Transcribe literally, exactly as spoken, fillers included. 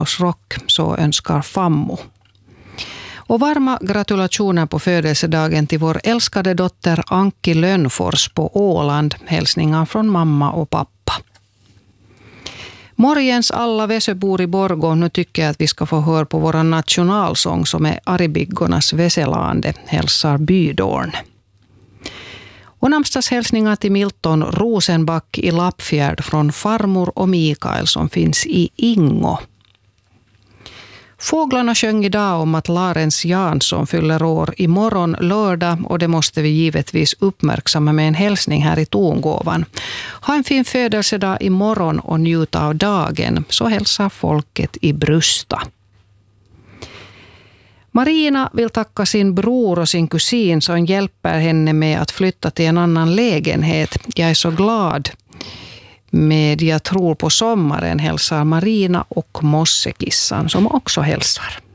rock, så önskar Fammo. Och varma gratulationer på födelsedagen till vår älskade dotter Anki Lönnfors på Åland. Hälsningar från mamma och pappa. Morgens alla Vesöbor i Borgå, nu tycker jag att vi ska få höra på vår nationalsång som är Aribiggornas Veselande, hälsar Bydorn. Och namnsdagshälsningar till Milton Rosenback i Lappfjärd från farmor och Mikael som finns i Ingo. Fåglarna sjöng idag om att Larens Jansson fyller år imorgon lördag och det måste vi givetvis uppmärksamma med en hälsning här i tongåvan. Ha en fin födelsedag imorgon och njuta av dagen, så hälsar folket i Brusta. Marina vill tacka sin bror och sin kusin som hjälper henne med att flytta till en annan lägenhet. Jag är så glad med Jag tror på sommaren, hälsar Marina och Mossekissan som också hälsar.